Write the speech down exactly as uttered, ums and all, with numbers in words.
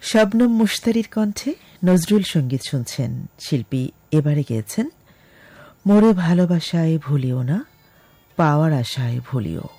শবনম মুশতারির কণ্ঠে নজরুল সঙ্গীত শুনছেন। শিল্পী এবারে গেয়েছেন মোরে ভালোবাসায় ভুলিও না, পাওয়ার আশায় ভুলিও।